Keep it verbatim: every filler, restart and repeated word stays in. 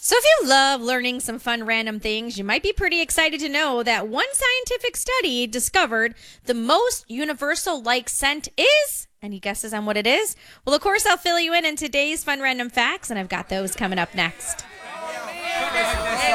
So, if you love learning some fun random things, you might be pretty excited to know that one scientific study discovered the most universal like scent is. Any guesses on what it is? Well, of course, I'll fill you in in today's Fun Random Facts, and I've got those coming up next.